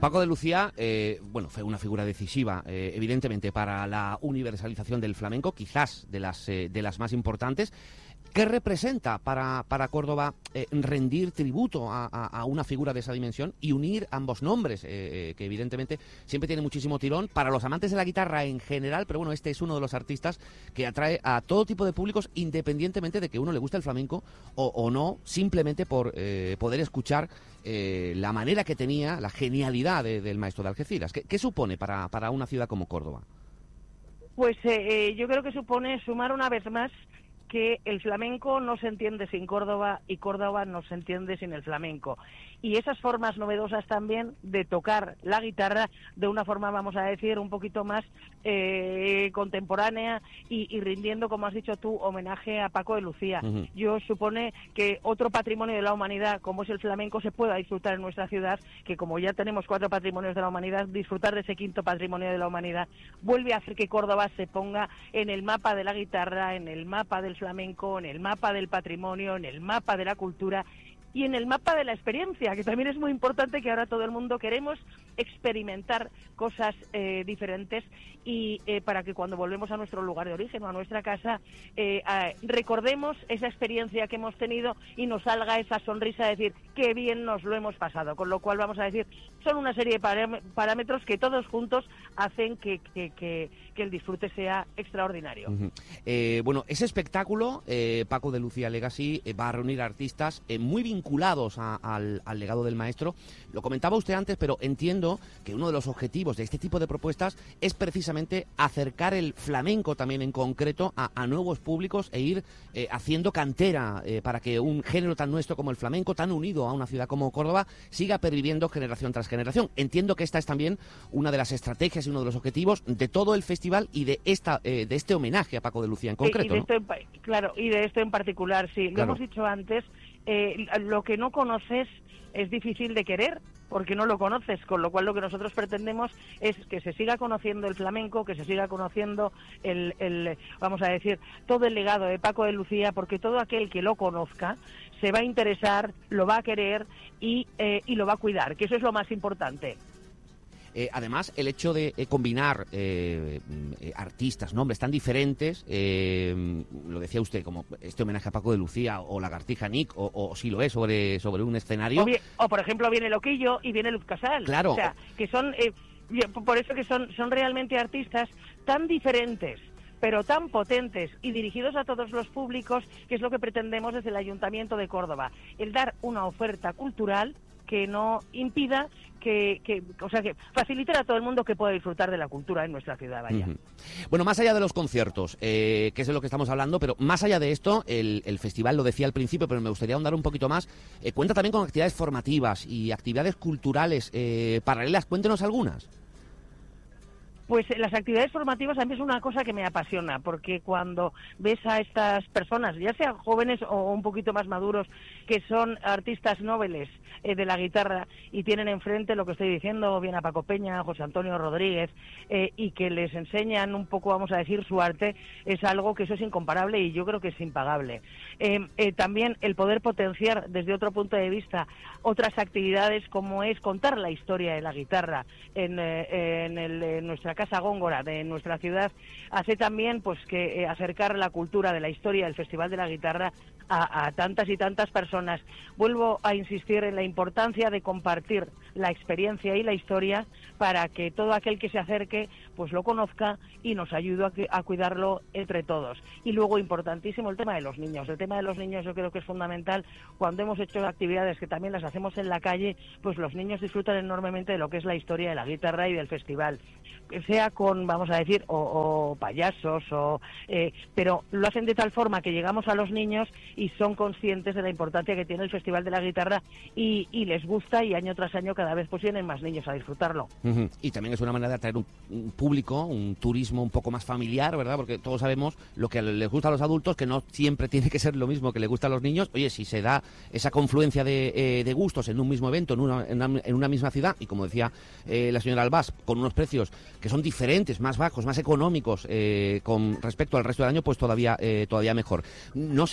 Paco de Lucía, fue una figura decisiva, evidentemente, para la universalización del flamenco, quizás de las más importantes. ¿Qué representa para Córdoba rendir tributo a una figura de esa dimensión y unir ambos nombres, que evidentemente siempre tiene muchísimo tirón para los amantes de la guitarra en general, pero bueno, este es uno de los artistas que atrae a todo tipo de públicos, independientemente de que uno le guste el flamenco o no, simplemente por poder escuchar la manera que tenía, la genialidad del maestro de Algeciras? ¿Qué supone para una ciudad como Córdoba? Pues yo creo que supone sumar una vez más que el flamenco no se entiende sin Córdoba y Córdoba no se entiende sin el flamenco. Y esas formas novedosas también de tocar la guitarra de una forma, vamos a decir, un poquito más contemporánea y rindiendo, como has dicho tú, homenaje a Paco de Lucía. Uh-huh. Yo supone que otro patrimonio de la humanidad, como es el flamenco, se pueda disfrutar en nuestra ciudad, que como ya tenemos 4 patrimonios de la humanidad, disfrutar de ese 5º patrimonio de la humanidad vuelve a hacer que Córdoba se ponga en el mapa de la guitarra, en el mapa del flamenco, en el mapa del patrimonio, en el mapa de la cultura y en el mapa de la experiencia, que también es muy importante, que ahora todo el mundo queremos experimentar cosas diferentes y para que cuando volvemos a nuestro lugar de origen o a nuestra casa recordemos esa experiencia que hemos tenido y nos salga esa sonrisa de decir qué bien nos lo hemos pasado, con lo cual vamos a decir, son una serie de parámetros que todos juntos hacen que el disfrute sea extraordinario. Uh-huh. Ese espectáculo, Paco de Lucía Legacy, va a reunir artistas muy vinculados al legado del maestro. Lo comentaba usted antes, pero entiendo que uno de los objetivos de este tipo de propuestas es precisamente acercar el flamenco también en concreto a nuevos públicos e ir haciendo cantera para que un género tan nuestro como el flamenco, tan unido a una ciudad como Córdoba, siga perviviendo generación tras generación. Entiendo que esta es también una de las estrategias y uno de los objetivos de todo el festival y de este homenaje a Paco de Lucía en concreto, ¿no? Y de esto en particular, sí. Lo hemos dicho antes, lo que no conoces es difícil de querer porque no lo conoces, con lo cual lo que nosotros pretendemos es que se siga conociendo el flamenco, que se siga conociendo vamos a decir, todo el legado de Paco de Lucía, porque todo aquel que lo conozca se va a interesar, lo va a querer y lo va a cuidar, que eso es lo más importante. Además, el hecho de combinar artistas, nombres tan diferentes, lo decía usted, como este homenaje a Paco de Lucía o Lagartija Nick, o si lo es, sobre un escenario. O por ejemplo, viene Loquillo y viene Luz Casal. Claro. O sea, que son, por eso que son realmente artistas tan diferentes, pero tan potentes y dirigidos a todos los públicos, que es lo que pretendemos desde el Ayuntamiento de Córdoba, el dar una oferta cultural que no impida que facilitar a todo el mundo que pueda disfrutar de la cultura en nuestra ciudad, vaya. Uh-huh. Bueno, más allá de los conciertos, que es de lo que estamos hablando, pero más allá de esto, el festival, lo decía al principio, pero me gustaría ahondar un poquito más, cuenta también con actividades formativas y actividades culturales paralelas. Cuéntenos algunas. Pues las actividades formativas a mí es una cosa que me apasiona, porque cuando ves a estas personas, ya sean jóvenes o un poquito más maduros, que son artistas nobles de la guitarra y tienen enfrente lo que estoy diciendo, bien a Paco Peña, a José Antonio Rodríguez, y que les enseñan un poco, vamos a decir, su arte, es algo que eso es incomparable y yo creo que es impagable. También el poder potenciar desde otro punto de vista otras actividades como es contar la historia de la guitarra en nuestra Casa Góngora de nuestra ciudad, hace también pues que acercar la cultura de la historia del Festival de la Guitarra a tantas y tantas personas. Vuelvo a insistir en la importancia de compartir la experiencia y la historia para que todo aquel que se acerque pues lo conozca y nos ayude a cuidarlo entre todos. Y luego, importantísimo, el tema de los niños. El tema de los niños yo creo que es fundamental. Cuando hemos hecho actividades que también las hacemos en la calle, pues los niños disfrutan enormemente de lo que es la historia de la guitarra y del festival. Sea con, vamos a decir, o payasos, pero lo hacen de tal forma que llegamos a los niños y son conscientes de la importancia que tiene el Festival de la Guitarra y les gusta, y año tras año cada vez pues vienen más niños a disfrutarlo. Uh-huh. Y también es una manera de atraer un público, un turismo un poco más familiar, ¿verdad? Porque todos sabemos lo que les gusta a los adultos, que no siempre tiene que ser lo mismo que les gusta a los niños. Oye, si se da esa confluencia de gustos en un mismo evento, en una misma ciudad, y como decía la señora Albás, con unos precios que son diferentes, más bajos, más económicos con respecto al resto del año, pues todavía mejor. No sé si cambia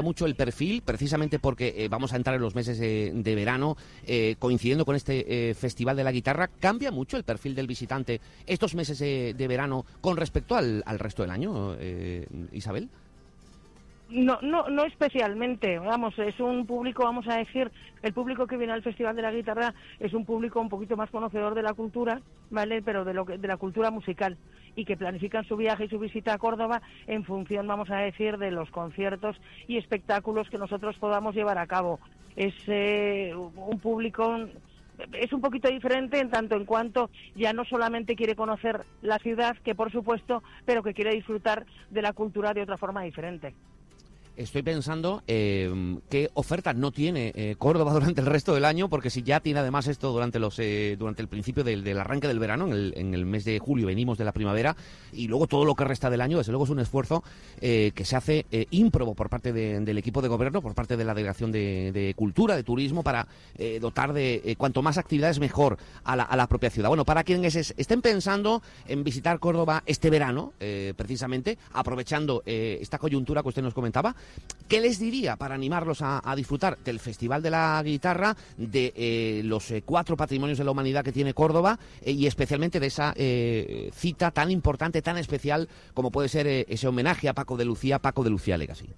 mucho el perfil, precisamente porque vamos a entrar en los meses de verano, coincidiendo con este Festival de la Guitarra. ¿Cambia mucho el perfil del visitante estos meses de verano con respecto al resto del año, Isabel? No especialmente, vamos, es un público, vamos a decir, el público que viene al Festival de la Guitarra es un público un poquito más conocedor de la cultura, ¿vale? Pero de la cultura musical, y que planifican su viaje y su visita a Córdoba en función, vamos a decir, de los conciertos y espectáculos que nosotros podamos llevar a cabo. Es un público... Es un poquito diferente en tanto en cuanto ya no solamente quiere conocer la ciudad, que por supuesto, pero que quiere disfrutar de la cultura de otra forma diferente. Estoy pensando qué ofertas no tiene Córdoba durante el resto del año, porque si ya tiene además esto durante el principio del arranque del verano, en el mes de julio venimos de la primavera, y luego todo lo que resta del año, desde luego es un esfuerzo que se hace ímprobo por parte del equipo de gobierno, por parte de la Delegación de Cultura, de Turismo, para dotar de cuanto más actividades mejor a la propia ciudad. Bueno, para quienes estén pensando en visitar Córdoba este verano, precisamente, aprovechando esta coyuntura que usted nos comentaba, ¿qué les diría para animarlos a disfrutar del Festival de la Guitarra, de los 4 patrimonios de la humanidad que tiene Córdoba, y especialmente de esa cita tan importante, tan especial, como puede ser ese homenaje a Paco de Lucía Legacy?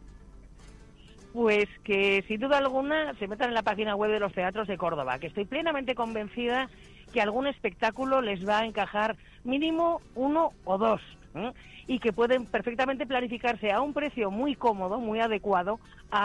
Pues que sin duda alguna se metan en la página web de los teatros de Córdoba, que estoy plenamente convencida que algún espectáculo les va a encajar, mínimo 1 o 2, y que pueden perfectamente planificarse a un precio muy cómodo, muy adecuado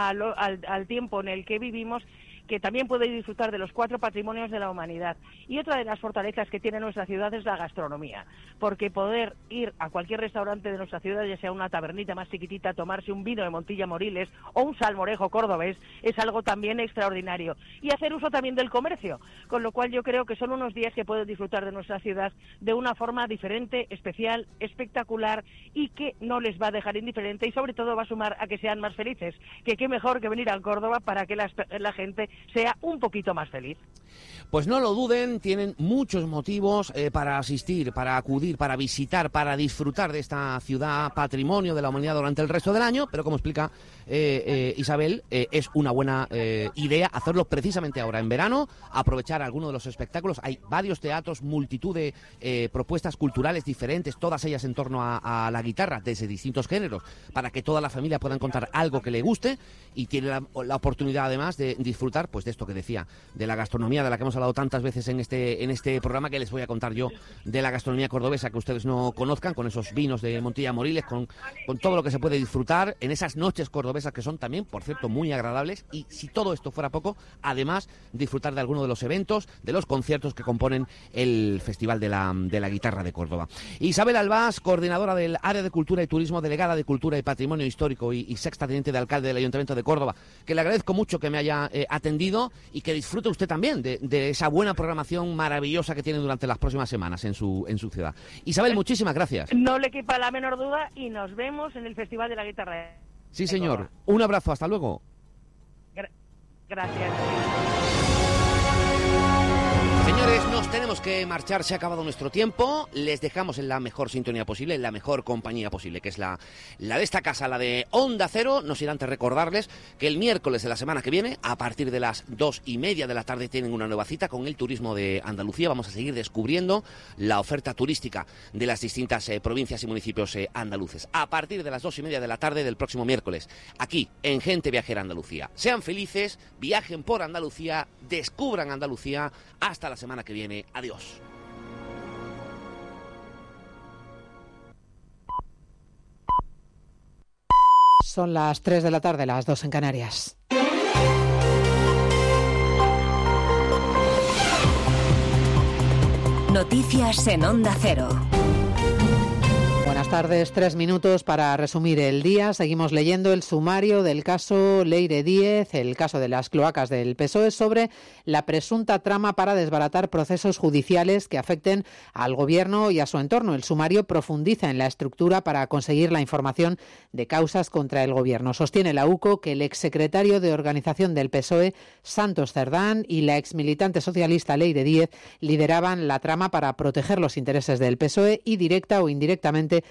al tiempo en el que vivimos, que también puede disfrutar de los 4 patrimonios de la humanidad. Y otra de las fortalezas que tiene nuestra ciudad es la gastronomía, porque poder ir a cualquier restaurante de nuestra ciudad, ya sea una tabernita más chiquitita, tomarse un vino de Montilla Moriles o un salmorejo cordobés, es algo también extraordinario. Y hacer uso también del comercio, con lo cual yo creo que son unos días que pueden disfrutar de nuestra ciudad de una forma diferente, especial, espectacular, y que no les va a dejar indiferente, y sobre todo va a sumar a que sean más felices, que qué mejor que venir a Córdoba para que la gente sea un poquito más feliz. Pues no lo duden, tienen muchos motivos para asistir, para acudir, para visitar, para disfrutar de esta ciudad patrimonio de la humanidad durante el resto del año, pero como explica Isabel, es una buena idea hacerlo precisamente ahora en verano, aprovechar alguno de los espectáculos. Hay varios teatros, multitud de propuestas culturales diferentes, todas ellas en torno a la guitarra, desde distintos géneros, para que toda la familia pueda encontrar algo que le guste, y tiene la oportunidad además de disfrutar pues de esto que decía, de la gastronomía de la que hemos hablado tantas veces en este programa, que les voy a contar yo, de la gastronomía cordobesa que ustedes no conozcan, con esos vinos de Montilla Moriles, con todo lo que se puede disfrutar en esas noches cordobesas que son también, por cierto, muy agradables. Y si todo esto fuera poco, además disfrutar de alguno de los eventos, de los conciertos que componen el Festival de la Guitarra de Córdoba. Isabel Albás, coordinadora del Área de Cultura y Turismo, delegada de Cultura y Patrimonio Histórico y sexta teniente de alcalde del Ayuntamiento de Córdoba, que le agradezco mucho que me haya atendido, y que disfrute usted también de esa buena programación maravillosa que tiene durante las próximas semanas en su ciudad. Isabel, muchísimas gracias. No le quepa la menor duda, y nos vemos en el Festival de la Guitarra. Sí, señor. Un abrazo, hasta luego. Gracias. Señores, nos tenemos que marchar, se ha acabado nuestro tiempo. Les dejamos en la mejor sintonía posible, en la mejor compañía posible, que es la de esta casa, la de Onda Cero. No sin antes recordarles que el miércoles de la semana que viene, a partir de las 2:30 de la tarde, tienen una nueva cita con el turismo de Andalucía. Vamos a seguir descubriendo la oferta turística de las distintas provincias y municipios andaluces. A partir de las 2:30 de la tarde del próximo miércoles, aquí en Gente Viajera Andalucía. Sean felices, viajen por Andalucía, descubran Andalucía. Hasta la semana que viene. Adiós. Son las 3 de la tarde, las 2 en Canarias. Noticias en Onda Cero. Buenas tardes, 3 minutos para resumir el día. Seguimos leyendo el sumario del caso Leire Díez, el caso de las cloacas del PSOE, sobre la presunta trama para desbaratar procesos judiciales que afecten al Gobierno y a su entorno. El sumario profundiza en la estructura para conseguir la información de causas contra el Gobierno. Sostiene la UCO que el exsecretario de Organización del PSOE, Santos Cerdán, y la exmilitante socialista Leire Díez lideraban la trama para proteger los intereses del PSOE y directa o indirectamente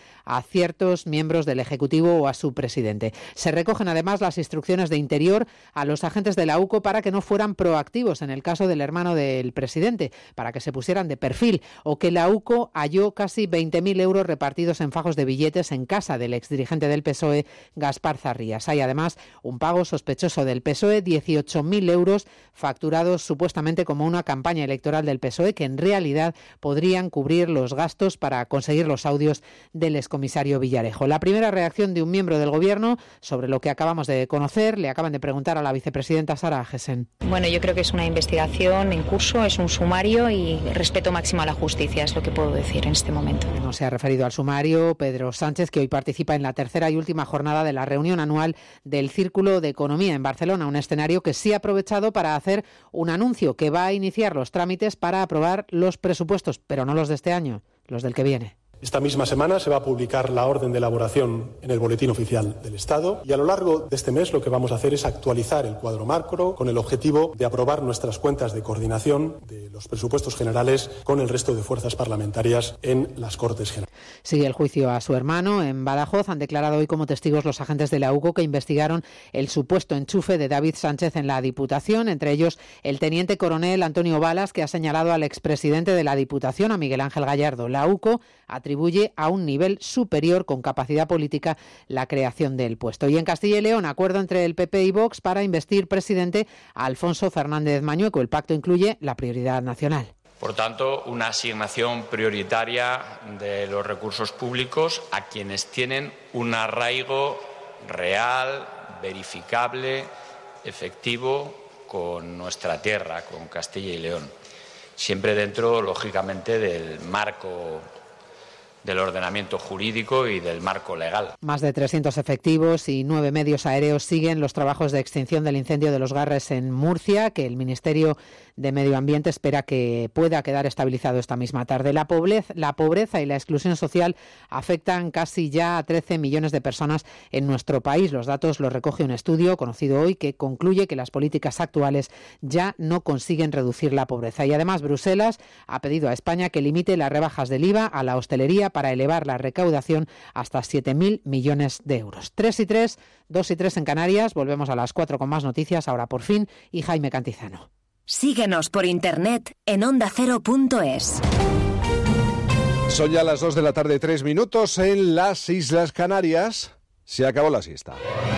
a ciertos miembros del Ejecutivo o a su presidente. Se recogen además las instrucciones de Interior a los agentes de la UCO para que no fueran proactivos en el caso del hermano del presidente, para que se pusieran de perfil, o que la UCO halló casi 20.000 euros repartidos en fajos de billetes en casa del exdirigente del PSOE, Gaspar Zarrías. Hay además un pago sospechoso del PSOE, 18.000 euros facturados supuestamente como una campaña electoral del PSOE, que en realidad podrían cubrir los gastos para conseguir los audios del excomisario Villarejo. La primera reacción de un miembro del Gobierno sobre lo que acabamos de conocer, le acaban de preguntar a la vicepresidenta Sara Agesen. Bueno, yo creo que es una investigación en curso, es un sumario y respeto máximo a la justicia, es lo que puedo decir en este momento. No se ha referido al sumario Pedro Sánchez, que hoy participa en la tercera y última jornada de la reunión anual del Círculo de Economía en Barcelona, un escenario que sí ha aprovechado para hacer un anuncio que va a iniciar los trámites para aprobar los presupuestos, pero no los de este año, los del que viene. Esta misma semana se va a publicar la orden de elaboración en el Boletín Oficial del Estado y a lo largo de este mes lo que vamos a hacer es actualizar el cuadro macro con el objetivo de aprobar nuestras cuentas de coordinación de los presupuestos generales con el resto de fuerzas parlamentarias en las Cortes Generales. Sigue el juicio a su hermano en Badajoz. Han declarado hoy como testigos los agentes de la UCO que investigaron el supuesto enchufe de David Sánchez en la Diputación, entre ellos el teniente coronel Antonio Balas, que ha señalado al expresidente de la Diputación, a Miguel Ángel Gallardo. La UCO atribuye a un nivel superior con capacidad política la creación del puesto. Y en Castilla y León, acuerdo entre el PP y Vox para investir presidente a Alfonso Fernández Mañueco. El pacto incluye la prioridad nacional. Por tanto, una asignación prioritaria de los recursos públicos a quienes tienen un arraigo real, verificable, efectivo con nuestra tierra, con Castilla y León. Siempre dentro, lógicamente, del marco del ordenamiento jurídico y del marco legal. Más de 300 efectivos y 9 medios aéreos siguen los trabajos de extinción del incendio de los Garres en Murcia, que el Ministerio de Medio Ambiente espera que pueda quedar estabilizado esta misma tarde. La pobreza y la exclusión social afectan casi ya a 13 millones de personas en nuestro país. Los datos los recoge un estudio conocido hoy que concluye que las políticas actuales ya no consiguen reducir la pobreza. Y además Bruselas ha pedido a España que limite las rebajas del IVA a la hostelería para elevar la recaudación hasta 7.000 millones de euros. 3 y 3, 2 y 3 en Canarias. Volvemos a las 4 con más noticias. Ahora por fin, y Jaime Cantizano. Síguenos por internet en ondacero.es. Son ya las 2 de la tarde, 3 minutos en las Islas Canarias. Se acabó la siesta.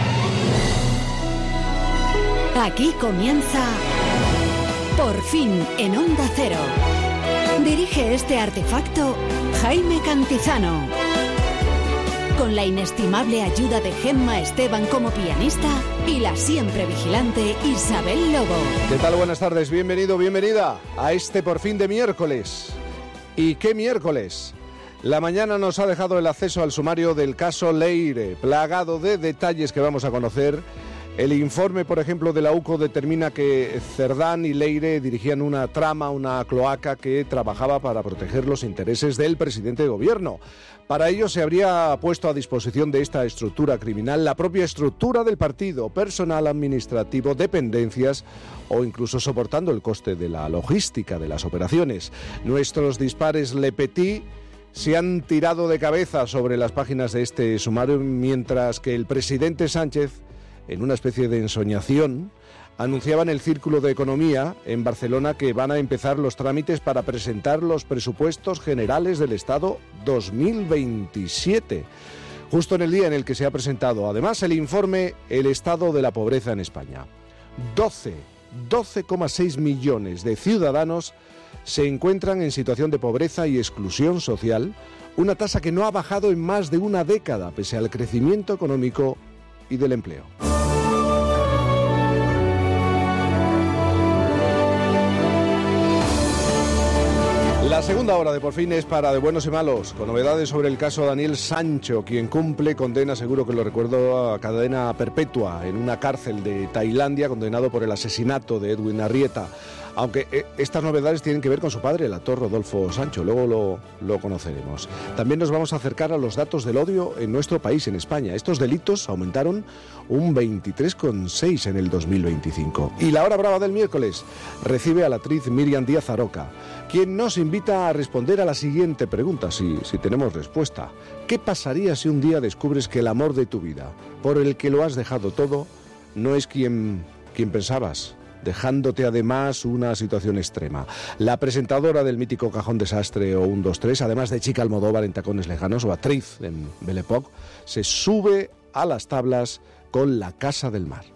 Aquí comienza Por fin en Onda Cero. Dirige este artefacto Jaime Cantizano. Con la inestimable ayuda de Gemma Esteban como pianista y la siempre vigilante Isabel Lobo. ¿Qué tal? Buenas tardes, bienvenido, bienvenida a este Por fin de miércoles. ¿Y qué miércoles? La mañana nos ha dejado el acceso al sumario del caso Leire, plagado de detalles que vamos a conocer. El informe, por ejemplo, de la UCO determina que Cerdán y Leire dirigían una trama, una cloaca que trabajaba para proteger los intereses del presidente de gobierno. Para ello se habría puesto a disposición de esta estructura criminal la propia estructura del partido, personal administrativo, dependencias o incluso soportando el coste de la logística de las operaciones. Nuestros dispares Le Petit se han tirado de cabeza sobre las páginas de este sumario, mientras que el presidente Sánchez, en una especie de ensoñación, anunciaba en el Círculo de Economía en Barcelona que van a empezar los trámites para presentar los presupuestos generales del Estado 2027, justo en el día en el que se ha presentado además el informe El estado de la pobreza en España. 12,6 millones de ciudadanos se encuentran en situación de pobreza y exclusión social, una tasa que no ha bajado en más de una década pese al crecimiento económico y del empleo. La segunda hora de Por fin es para de buenos y malos, con novedades sobre el caso Daniel Sancho, quien cumple condena, seguro que lo recuerdo, a cadena perpetua en una cárcel de Tailandia, condenado por el asesinato de Edwin Arrieta. Aunque estas novedades tienen que ver con su padre, el actor Rodolfo Sancho. Luego lo conoceremos. También nos vamos a acercar a los datos del odio en nuestro país, en España. Estos delitos aumentaron un 23,6 en el 2025. Y la hora brava del miércoles recibe a la actriz Miriam Díaz Aroca, quien nos invita a responder a la siguiente pregunta, si tenemos respuesta. ¿Qué pasaría si un día descubres que el amor de tu vida, por el que lo has dejado todo, no es quien pensabas, dejándote además una situación extrema? La presentadora del mítico Cajón Desastre o 1, 2, 3, además de Chica Almodóvar en Tacones Lejanos o actriz en Belle Époque, se sube a las tablas con La Casa del Mar.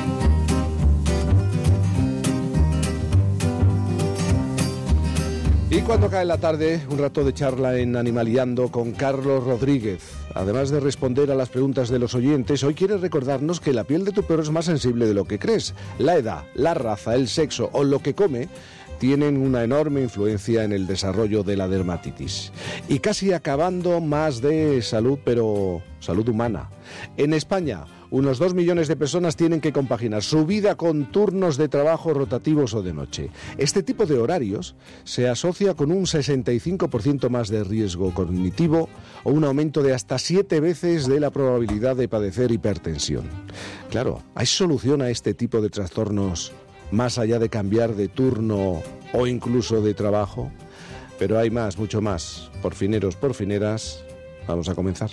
Y cuando cae la tarde, un rato de charla en Animaliando con Carlos Rodríguez. Además de responder a las preguntas de los oyentes, hoy quiere recordarnos que la piel de tu perro es más sensible de lo que crees. La edad, la raza, el sexo o lo que come tienen una enorme influencia en el desarrollo de la dermatitis. Y casi acabando más de salud, pero salud humana. En España, unos 2 millones de personas tienen que compaginar su vida con turnos de trabajo rotativos o de noche. Este tipo de horarios se asocia con un 65% más de riesgo cognitivo o un aumento de hasta 7 veces de la probabilidad de padecer hipertensión. Claro, ¿hay solución a este tipo de trastornos más allá de cambiar de turno o incluso de trabajo? Pero hay más, mucho más. Porfineros, porfineras, vamos a comenzar.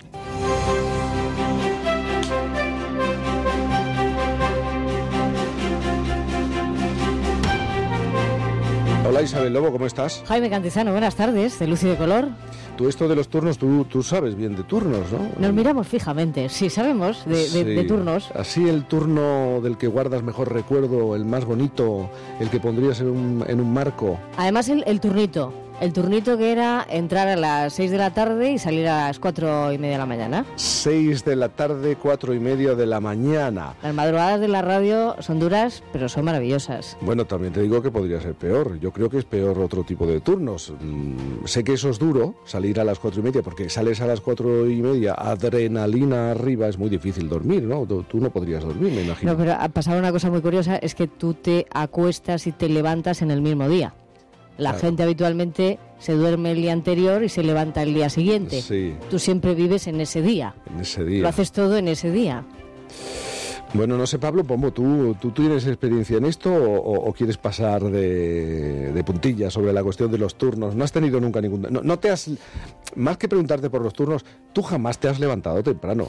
Hola Isabel Lobo, ¿cómo estás? Jaime Cantizano, buenas tardes, de Luz y de Color. Tú esto de los turnos, tú sabes bien de turnos, ¿no? Nos miramos fijamente, sí, sabemos de turnos. Así el turno del que guardas mejor recuerdo, el más bonito, el que pondrías en un marco. Además el turnito. El turnito que era entrar a las 6 de la tarde y salir a las 4:30 de la mañana. 6 de la tarde, 4:30 de la mañana. Las madrugadas de la radio son duras, pero son maravillosas. Bueno, también te digo que podría ser peor. Yo creo que es peor otro tipo de turnos. Sé que eso es duro, salir a las 4:30, porque sales a las 4:30, adrenalina arriba, es muy difícil dormir, ¿no? Tú no podrías dormir, me imagino. No, pero ha pasado una cosa muy curiosa, es que tú te acuestas y te levantas en el mismo día. La gente habitualmente se duerme el día anterior y se levanta el día siguiente. Sí. Tú siempre vives en ese día. En ese día. Lo haces todo en ese día. Bueno, no sé, Pablo Pombo, ¿tú tienes experiencia en esto o quieres pasar de puntillas sobre la cuestión de los turnos? ¿No has tenido nunca ningún... No te has... Más que preguntarte por los turnos, tú jamás te has levantado temprano.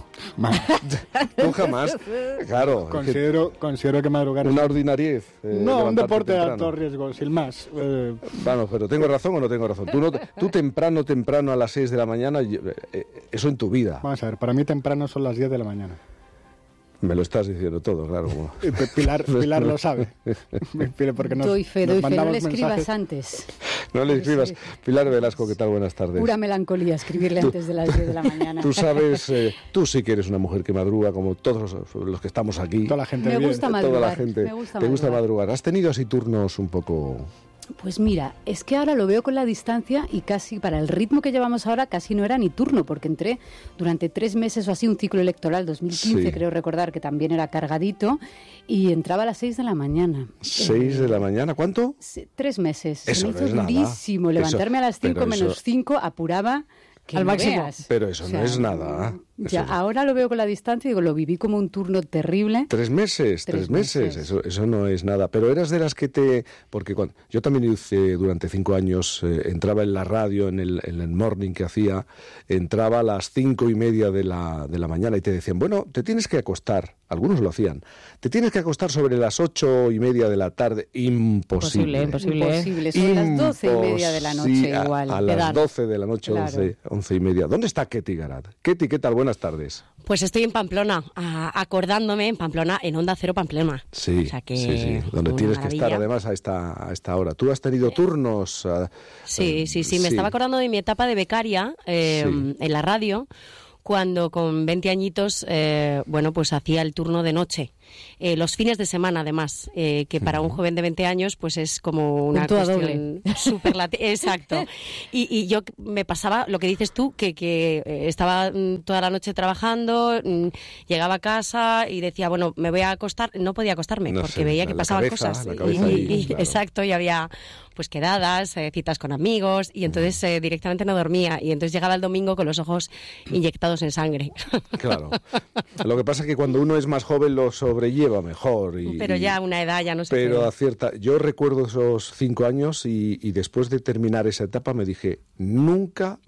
Tú jamás, claro. Considero que madrugar... Una ordinariez. No, un deporte de alto riesgo, sin más. Vamos, pero ¿tengo razón o no tengo razón? Tú temprano a las 6 de la mañana, eso en tu vida. Vamos a ver, para mí temprano son las 10 de la mañana. Me lo estás diciendo todo, claro. Pilar lo sabe. Porque doy fe, no le escribas antes. No le escribas. Pilar Velasco, ¿qué tal? Buenas tardes. Pura melancolía escribirle antes de las 10 de la mañana. Tú sabes, tú sí que eres una mujer que madruga, como todos los que estamos aquí. Toda la gente. Me gusta madrugar. Toda la gente. ¿Te gusta madrugar? ¿Has tenido así turnos un poco...? Pues mira, es que ahora lo veo con la distancia y casi para el ritmo que llevamos ahora casi no era ni turno, porque entré durante 3 meses o así, un ciclo electoral, 2015 creo recordar, que también era cargadito, y entraba a las 6 de la mañana. ¿6 de la mañana? ¿Cuánto? 3 meses. Eso se me hizo durísimo. Levantarme a las 5 menos 5, apuraba... al máximo. Veas. Pero eso no es nada. Ya, ahora lo veo con la distancia y digo, lo viví como un turno terrible. 3 meses, 3 meses. Eso no es nada. Pero eras de las que porque yo también hice durante 5 años, entraba en la radio, en el morning que hacía, entraba a las 5:30 de la mañana y te decían, bueno, te tienes que acostar. Algunos lo hacían. Te tienes que acostar sobre las 8:30 de la tarde. Imposible. Imposible. Son las 12:30 de la noche igual. A las 12 de la noche, claro. 11:30. ¿Dónde está Ketty Garat? Ketty, ¿qué tal? Buenas tardes. Pues estoy en Pamplona, acordándome en Pamplona, en Onda Cero Pamplona. Sí, o sea que sí. Donde tienes que estar además a esta hora. ¿Tú has tenido turnos? Sí. Me estaba acordando de mi etapa de becaria en la radio, cuando con 20 añitos, pues hacía el turno de noche. los fines de semana además, que para un joven de 20 años pues es como una cuestión superlativa. Exacto. Y yo me pasaba lo que dices tú, que estaba toda la noche trabajando, llegaba a casa y decía, bueno, me voy a acostar. No podía acostarme porque veía que pasaban cosas. Claro. Exacto, y había pues quedadas, citas con amigos, y entonces directamente no dormía, y entonces llegaba el domingo con los ojos inyectados en sangre. Claro. Lo que pasa es que cuando uno es más joven lo sobrelleva mejor. Pero ya a una edad ya no se Pero puede. acierta. Yo recuerdo esos 5 años y después de terminar esa etapa me dije, nunca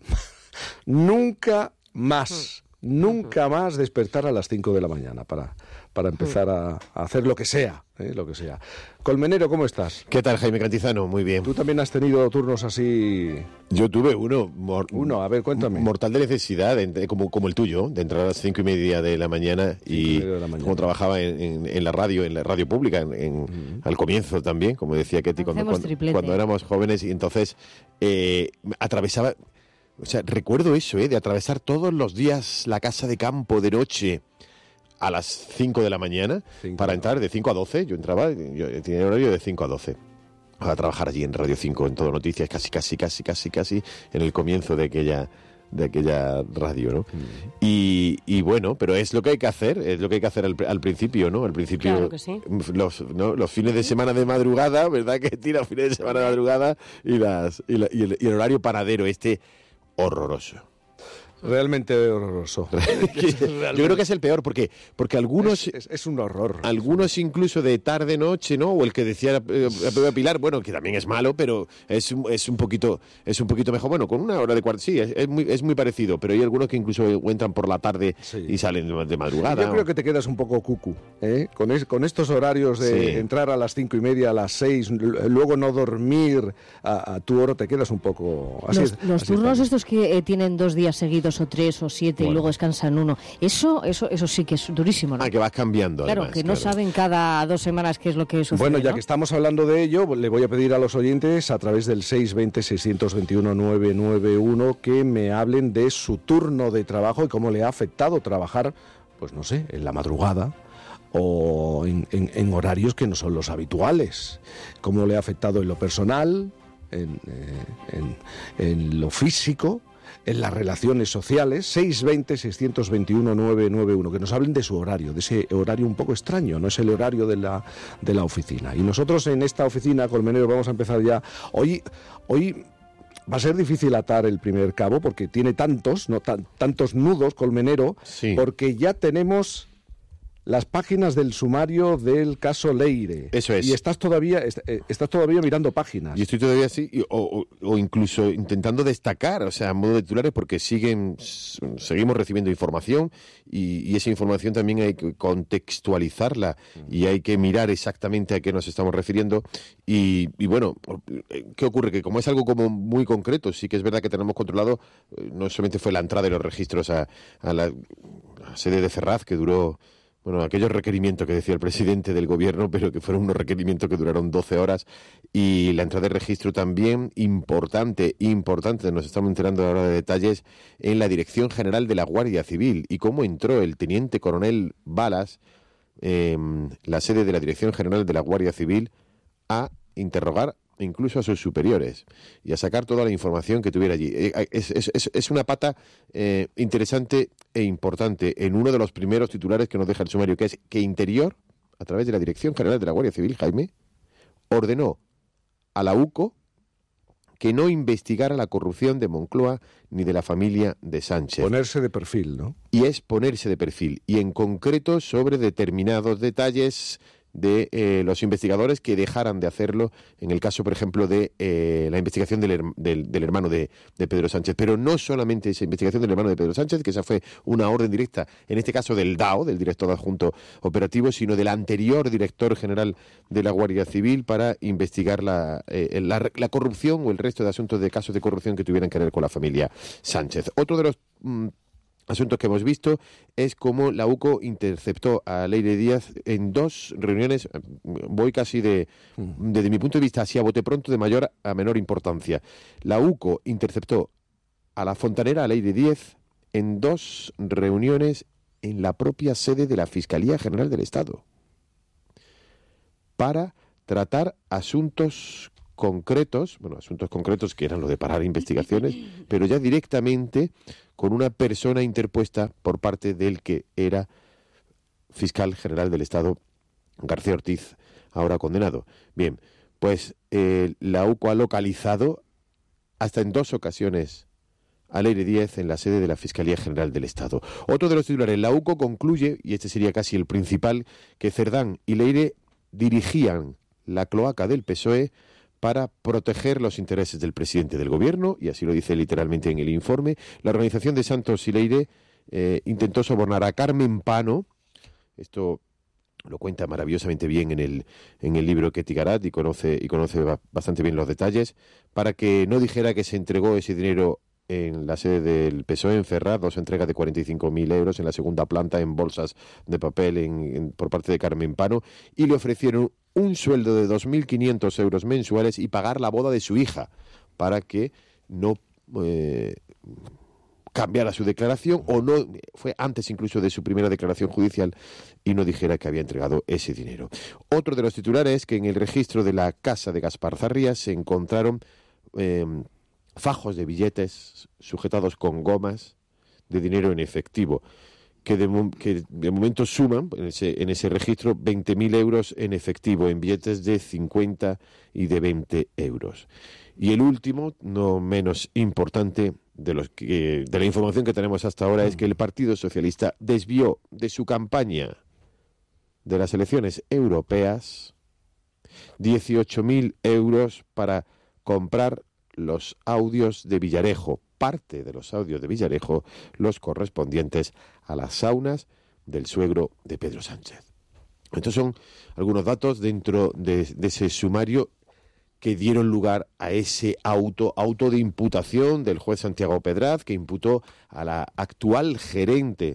más despertar a las 5 de la mañana para empezar a hacer lo que sea. Colmenero, ¿cómo estás? ¿Qué tal, Jaime Cantizano? Muy bien. ¿Tú también has tenido turnos así? Yo tuve uno. A ver, cuéntame. Mortal de necesidad, como el tuyo, de entrar a las 5:30 de la mañana y como trabajaba en la radio pública, al comienzo también, como decía Ketty, cuando éramos jóvenes, y entonces atravesaba... O sea, recuerdo eso, de atravesar todos los días la casa de campo de noche a las 5 de la mañana para entrar de 5 a 12. Yo tenía horario de 5 a 12 a trabajar allí en Radio 5, en Todo Noticias, casi en el comienzo de aquella radio, ¿no? Y bueno, pero es lo que hay que hacer, al principio, ¿no? Al principio, claro que sí. Los fines de semana de madrugada, ¿verdad? Que tira fines de semana de madrugada y el horario paradero horroroso. Realmente horroroso. Yo creo que es el peor, porque algunos... Es un horror. Algunos incluso de tarde-noche, ¿no? O el que decía Pilar, bueno, que también es malo, pero es un poquito mejor. Bueno, con una hora de cuarto, sí, es muy parecido, pero hay algunos que incluso entran por la tarde y salen de madrugada. Yo creo que te quedas un poco cucu, con estos horarios de entrar a las 5:30, a las 6, luego no dormir a tu hora, te quedas un poco... Los turnos estos que tienen 2 días seguidos o 3 o 7 y luego descansan uno. Eso sí que es durísimo, ¿no? Que vas cambiando. Claro, además, que no saben cada 2 semanas qué es lo que sucede. Bueno, ya que estamos hablando de ello, le voy a pedir a los oyentes a través del 620-621-991 que me hablen de su turno de trabajo y cómo le ha afectado trabajar, pues no sé, en la madrugada o en horarios que no son los habituales. Cómo le ha afectado en lo personal, en lo físico, en las relaciones sociales. 620-621-991, que nos hablen de su horario, de ese horario un poco extraño, no es el horario de la oficina. Y nosotros en esta oficina, Colmenero, vamos a empezar ya. Hoy va a ser difícil atar el primer cabo, porque tiene tantos nudos, Colmenero, porque ya tenemos las páginas del sumario del caso Leire. Eso es. Y estás todavía mirando páginas. Y estoy todavía así, o incluso intentando destacar, o sea, a modo de titulares, porque seguimos recibiendo información y esa información también hay que contextualizarla y hay que mirar exactamente a qué nos estamos refiriendo. Y bueno, ¿qué ocurre? Que como es algo como muy concreto, sí que es verdad que tenemos controlado, no solamente fue la entrada de los registros a la sede de Ferraz, que duró... Bueno, aquellos requerimientos que decía el presidente del gobierno, pero que fueron unos requerimientos que duraron 12 horas, y la entrada de registro también importante, nos estamos enterando ahora de detalles, en la Dirección General de la Guardia Civil, y cómo entró el teniente coronel Balas, la sede de la Dirección General de la Guardia Civil, a interrogar incluso a sus superiores y a sacar toda la información que tuviera allí. Es una pata interesante e importante en uno de los primeros titulares que nos deja el sumario, que es que Interior, a través de la Dirección General de la Guardia Civil, Jaime, ordenó a la UCO que no investigara la corrupción de Moncloa ni de la familia de Sánchez. Ponerse de perfil, ¿no? Y es ponerse de perfil, y en concreto sobre determinados detalles de los investigadores que dejaran de hacerlo en el caso, por ejemplo, de la investigación del hermano de Pedro Sánchez. Pero no solamente esa investigación del hermano de Pedro Sánchez, que esa fue una orden directa, en este caso del DAO, del director adjunto operativo, sino del anterior director general de la Guardia Civil para investigar la corrupción o el resto de asuntos de casos de corrupción que tuvieran que ver con la familia Sánchez. Otro de los asuntos que hemos visto es cómo la UCO interceptó a Leire Díaz en 2 reuniones, voy casi desde mi punto de vista así a bote pronto, de mayor a menor importancia. La UCO interceptó a la fontanera, a Leire Díaz, en 2 reuniones en la propia sede de la Fiscalía General del Estado. para tratar asuntos concretos que eran lo de parar investigaciones, pero ya directamente con una persona interpuesta por parte del que era fiscal general del Estado, García Ortiz, ahora condenado. Bien, pues la UCO ha localizado hasta en 2 ocasiones a Leire Díez en la sede de la Fiscalía General del Estado. Otro de los titulares, la UCO concluye, y este sería casi el principal, que Cerdán y Leire dirigían la cloaca del PSOE para proteger los intereses del presidente del gobierno, y así lo dice literalmente en el informe. La organización de Santos y Leire intentó sobornar a Carmen Pano, esto lo cuenta maravillosamente bien en el libro Ketty Garat y conoce bastante bien los detalles, para que no dijera que se entregó ese dinero en la sede del PSOE en Ferraz, 2 entregas de 45.000 euros en la segunda planta en bolsas de papel por parte de Carmen Pano, y le ofrecieron un sueldo de 2.500 euros mensuales y pagar la boda de su hija para que no cambiara su declaración, o no, fue antes incluso de su primera declaración judicial, y no dijera que había entregado ese dinero. Otro de los titulares es que en el registro de la casa de Gaspar Zarrías se encontraron fajos de billetes sujetados con gomas de dinero en efectivo, que de momento suman en ese registro 20.000 euros en efectivo, en billetes de 50 y de 20 euros. Y el último, no menos importante, de la información que tenemos hasta ahora, es que el Partido Socialista desvió de su campaña de las elecciones europeas 18.000 euros para comprar los audios de Villarejo, parte de los audios de Villarejo, los correspondientes a las saunas del suegro de Pedro Sánchez. Estos son algunos datos dentro de ese sumario que dieron lugar a ese auto de imputación del juez Santiago Pedraz, que imputó a la actual gerente,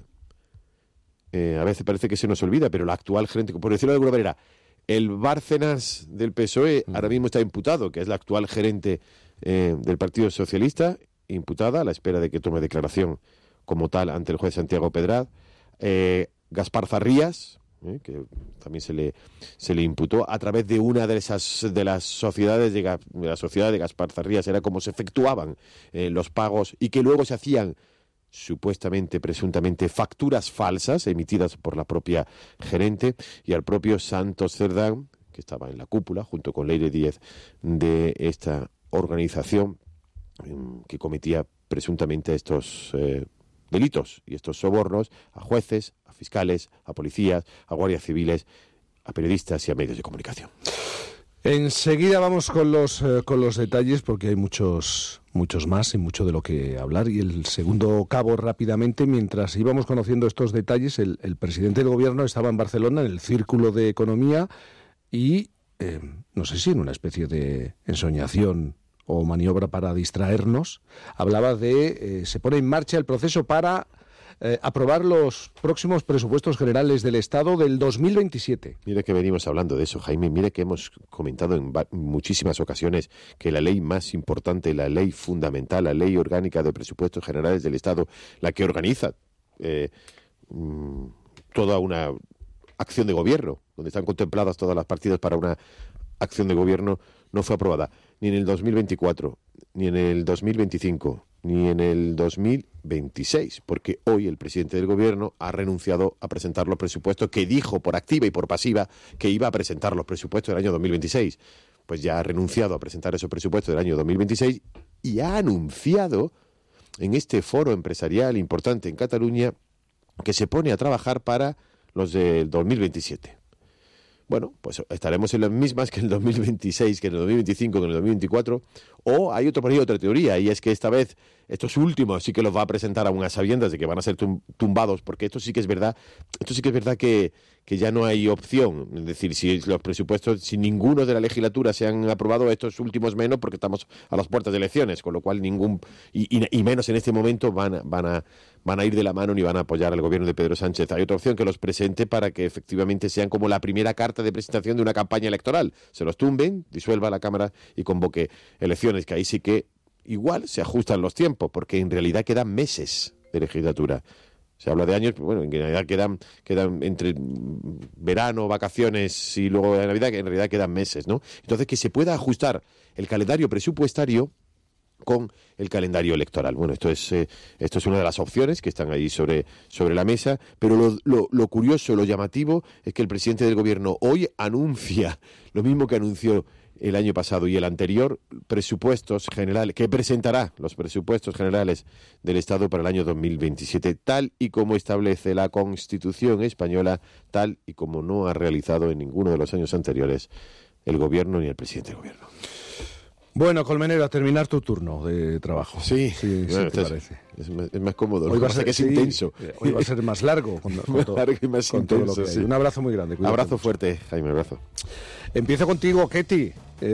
a veces parece que se nos olvida, pero la actual gerente, por decirlo de alguna manera, el Bárcenas del PSOE ahora mismo está imputado, que es la actual gerente del Partido Socialista, imputada a la espera de que tome declaración como tal ante el juez Santiago Pedraz. Gaspar Zarrías, que también se le imputó a través de una de las sociedades de la sociedad de Gaspar Zarrías, era como se efectuaban los pagos, y que luego se hacían supuestamente, presuntamente, facturas falsas emitidas por la propia gerente, y al propio Santos Cerdán, que estaba en la cúpula junto con Leire Díez de esta organización que cometía presuntamente estos delitos y estos sobornos a jueces, a fiscales, a policías, a guardias civiles, a periodistas y a medios de comunicación. Enseguida vamos con los detalles, porque hay muchos más y mucho de lo que hablar. Y el segundo cabo, rápidamente, mientras íbamos conociendo estos detalles, el presidente del gobierno estaba en Barcelona, en el Círculo de Economía, y no sé si en una especie de ensoñación o maniobra para distraernos, hablaba de se pone en marcha el proceso para aprobar los próximos presupuestos generales del Estado del 2027. Mira que venimos hablando de eso, Jaime. Mira que hemos comentado en muchísimas ocasiones que la ley más importante, la ley fundamental, la ley orgánica de presupuestos generales del Estado, la que organiza toda una acción de gobierno, donde están contempladas todas las partidas para una acción de gobierno, no fue aprobada ni en el 2024, ni en el 2025, ni en el 2026, porque hoy el presidente del gobierno ha renunciado a presentar los presupuestos que dijo por activa y por pasiva que iba a presentar los presupuestos del año 2026. Pues ya ha renunciado a presentar esos presupuestos del año 2026 y ha anunciado en este foro empresarial importante en Cataluña que se pone a trabajar para los del 2027. Bueno, pues estaremos en las mismas que en el 2026, que en el 2025, que en el 2024, o hay por ahí otra teoría, y es que esta vez estos últimos sí que los va a presentar a unas sabiendas de que van a ser tumbados, porque esto sí que es verdad que ya no hay opción. Es decir, si los presupuestos, si ninguno de la legislatura se han aprobado, estos últimos menos, porque estamos a las puertas de elecciones, con lo cual y menos en este momento van a ir de la mano ni van a apoyar al gobierno de Pedro Sánchez. Hay otra opción, que los presente para que efectivamente sean como la primera carta de presentación de una campaña electoral. Se los tumben, disuelva la Cámara y convoque elecciones, que ahí sí que igual se ajustan los tiempos, porque en realidad quedan meses de legislatura. Se habla de años, pero bueno, en realidad quedan entre verano, vacaciones y luego de Navidad, que en realidad quedan meses, ¿no? Entonces, que se pueda ajustar el calendario presupuestario con el calendario electoral. Bueno, esto es una de las opciones que están ahí sobre la mesa, pero lo curioso, lo llamativo es que el presidente del gobierno hoy anuncia lo mismo que anunció el año pasado y el anterior, presupuestos generales, que presentará los presupuestos generales del Estado para el año 2027, tal y como establece la Constitución española, tal y como no ha realizado en ninguno de los años anteriores el gobierno ni el presidente del gobierno. Bueno, Colmenero, a terminar tu turno de trabajo. Sí, bueno, ¿te parece? Es más cómodo. Hoy va a ser que es intenso. Hoy va a ser más largo. Más largo y más intenso, sí. Un abrazo muy grande. Abrazo fuerte, Jaime, abrazo. Empiezo contigo, Ketty.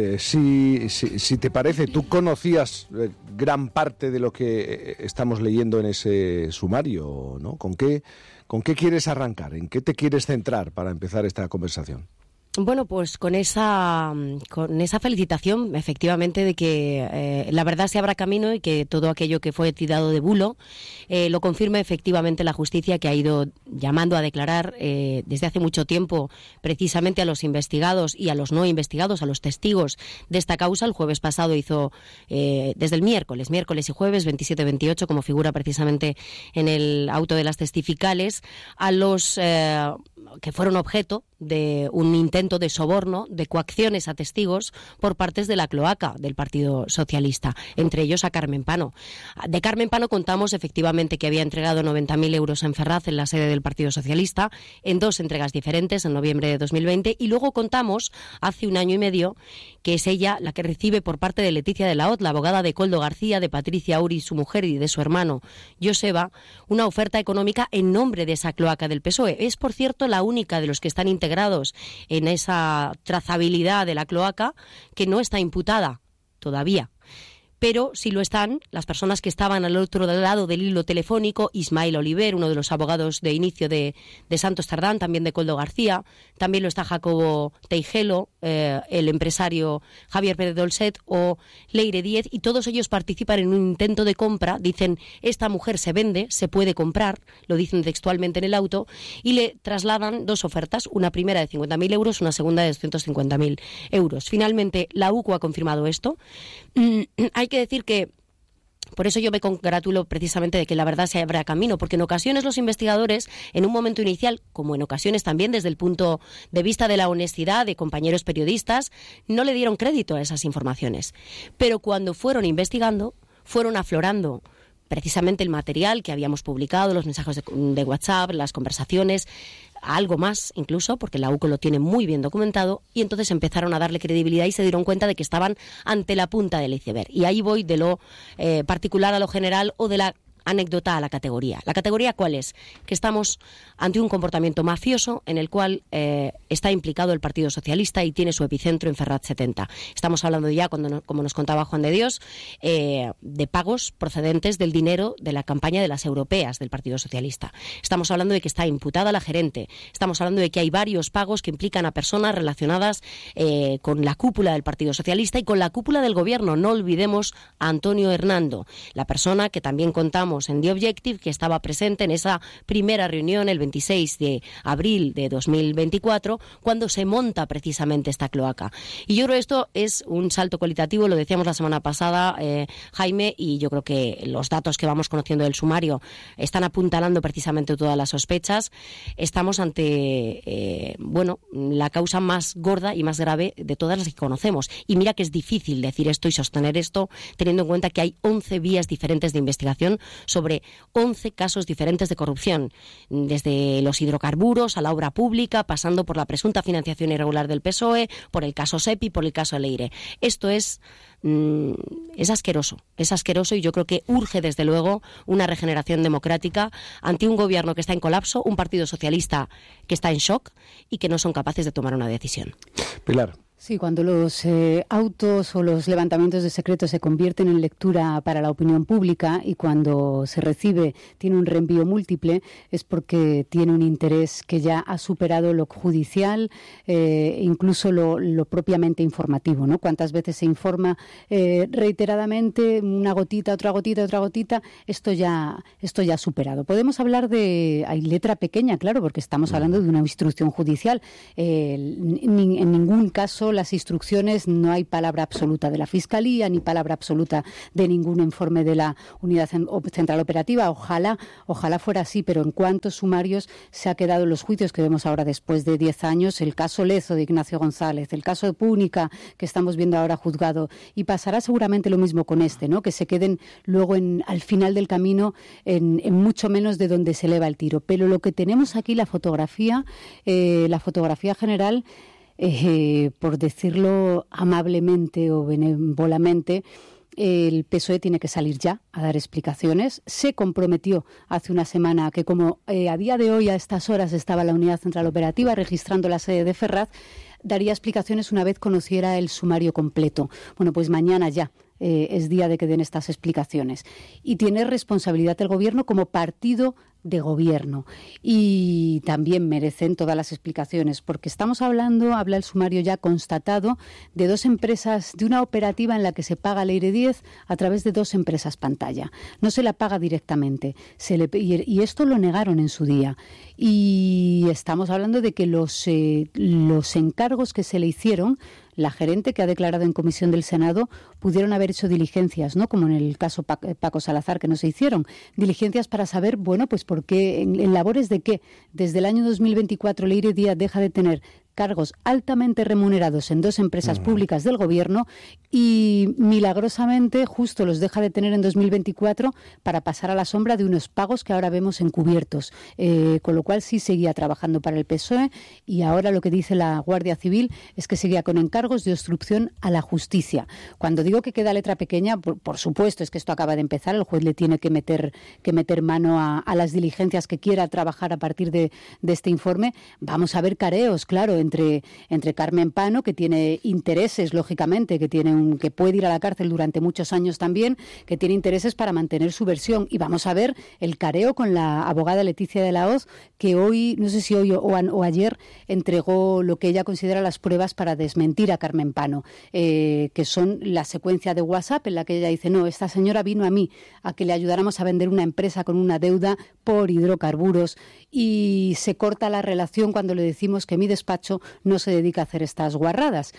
Si te parece, tú conocías gran parte de lo que estamos leyendo en ese sumario, ¿no? ¿Con qué quieres arrancar? ¿En qué te quieres centrar para empezar esta conversación? Bueno, pues con esa felicitación, efectivamente, de que la verdad se abra camino y que todo aquello que fue tirado de bulo lo confirme efectivamente la justicia, que ha ido llamando a declarar desde hace mucho tiempo precisamente a los investigados y a los no investigados, a los testigos de esta causa. El jueves pasado hizo, desde el miércoles y jueves 27-28, como figura precisamente en el auto de las testificales, a los que fueron objeto de un intento de soborno, de coacciones a testigos por partes de la cloaca del Partido Socialista, entre ellos a Carmen Pano. De Carmen Pano contamos efectivamente que había entregado 90.000 euros en Ferraz, en la sede del Partido Socialista, en 2 entregas diferentes, en noviembre de 2020, y luego contamos, hace 1 año y medio, que es ella la que recibe por parte de Leticia de la Hoz, la abogada de Koldo García, de Patricia Uri, su mujer, y de su hermano Joseba, una oferta económica en nombre de esa cloaca del PSOE. Es, por cierto, la única de los que están integrados en esa trazabilidad de la cloaca que no está imputada todavía. Pero sí lo están las personas que estaban al otro lado del hilo telefónico: Ismael Oliver, uno de los abogados de inicio de Santos Tardán, también de Koldo García, también lo está Jacobo Teijelo, el empresario Javier Pérez Dolcet o Leire Díez, y todos ellos participan en un intento de compra. Dicen, esta mujer se vende, se puede comprar, lo dicen textualmente en el auto, y le trasladan 2 ofertas, una primera de 50.000 euros, una segunda de 250.000 euros. Finalmente, la UCO ha confirmado esto. Hay que decir que por eso yo me congratulo precisamente de que la verdad se abra camino, porque en ocasiones los investigadores, en un momento inicial, como en ocasiones también desde el punto de vista de la honestidad de compañeros periodistas, no le dieron crédito a esas informaciones. Pero cuando fueron investigando, fueron aflorando precisamente el material que habíamos publicado, los mensajes de WhatsApp, las conversaciones, algo más incluso, porque la UCO lo tiene muy bien documentado, y entonces empezaron a darle credibilidad y se dieron cuenta de que estaban ante la punta del iceberg. Y ahí voy de lo particular a lo general, o de la anécdota a la categoría. ¿La categoría cuál es? Que estamos ante un comportamiento mafioso en el cual está implicado el Partido Socialista y tiene su epicentro en Ferraz 70. Estamos hablando ya, como nos contaba Juan de Dios, de pagos procedentes del dinero de la campaña de las europeas del Partido Socialista. Estamos hablando de que está imputada la gerente. Estamos hablando de que hay varios pagos que implican a personas relacionadas con la cúpula del Partido Socialista y con la cúpula del gobierno. No olvidemos a Antonio Hernando, la persona que también contamos en The Objective, que estaba presente en esa primera reunión el 26 de abril de 2024, cuando se monta precisamente esta cloaca. Y yo creo que esto es un salto cualitativo, lo decíamos la semana pasada, Jaime, y yo creo que los datos que vamos conociendo del sumario están apuntalando precisamente todas las sospechas. Estamos ante, la causa más gorda y más grave de todas las que conocemos. Y mira que es difícil decir esto y sostener esto, teniendo en cuenta que hay 11 vías diferentes de investigación sobre 11 casos diferentes de corrupción, desde los hidrocarburos a la obra pública, pasando por la presunta financiación irregular del PSOE, por el caso SEPI, por el caso Leire. Esto es asqueroso, y yo creo que urge desde luego una regeneración democrática ante un gobierno que está en colapso, un Partido Socialista que está en shock y que no son capaces de tomar una decisión. Pilar. Sí, cuando los autos o los levantamientos de secretos se convierten en lectura para la opinión pública y cuando se recibe tiene un reenvío múltiple, es porque tiene un interés que ya ha superado lo judicial, incluso lo propiamente informativo, ¿no? Cuántas veces se informa reiteradamente, una gotita, otra gotita, otra gotita, esto ya ha superado. Podemos hablar hay letra pequeña, claro, porque estamos hablando de una instrucción judicial. En ningún caso las instrucciones, no hay palabra absoluta de la Fiscalía ni palabra absoluta de ningún informe de la Unidad Central Operativa. Ojalá fuera así, pero en cuántos sumarios se ha quedado en los juicios que vemos ahora después de 10 años, el caso Lezo de Ignacio González, el caso de Púnica que estamos viendo ahora juzgado, y pasará seguramente lo mismo con este, ¿no? Que se queden luego al final del camino en mucho menos de donde se eleva el tiro. Pero lo que tenemos aquí, la fotografía general, por decirlo amablemente o benévolamente, el PSOE tiene que salir ya a dar explicaciones. Se comprometió hace una semana que como a día de hoy a estas horas estaba la Unidad Central Operativa registrando la sede de Ferraz, daría explicaciones una vez conociera el sumario completo. Bueno, pues mañana ya es día de que den estas explicaciones. Y tiene responsabilidad el Gobierno como partido de gobierno, y también merecen todas las explicaciones, porque habla el sumario ya constatado de dos empresas, de una operativa en la que se paga Leire Díez a través de dos empresas pantalla. No se la paga directamente, y esto lo negaron en su día. Y estamos hablando de que los encargos que se le hicieron, la gerente que ha declarado en comisión del Senado, pudieron haber hecho diligencias, ¿no? Como en el caso Paco Salazar, que no se hicieron. Diligencias para saber, bueno, pues por qué, en labores de qué. Desde el año 2024 Leire Díaz deja de tener cargos altamente remunerados en dos empresas públicas del Gobierno y milagrosamente justo los deja de tener en 2024 para pasar a la sombra de unos pagos que ahora vemos encubiertos. Con lo cual sí seguía trabajando para el PSOE, y ahora lo que dice la Guardia Civil es que seguía con encargos de obstrucción a la justicia. Cuando digo que queda letra pequeña, por supuesto, es que esto acaba de empezar, el juez le tiene que meter mano a las diligencias que quiera trabajar a partir de este informe. Vamos a ver careos, claro, entre Carmen Pano, que tiene intereses, lógicamente, que puede ir a la cárcel durante muchos años también, que tiene intereses para mantener su versión. Y vamos a ver el careo con la abogada Leticia de la Hoz, que hoy, no sé si hoy o ayer, entregó lo que ella considera las pruebas para desmentir a Carmen Pano, que son la secuencia de WhatsApp en la que ella dice: no, esta señora vino a mí a que le ayudáramos a vender una empresa con una deuda por hidrocarburos, y se corta la relación cuando le decimos que mi despacho no se dedica a hacer estas guarradas.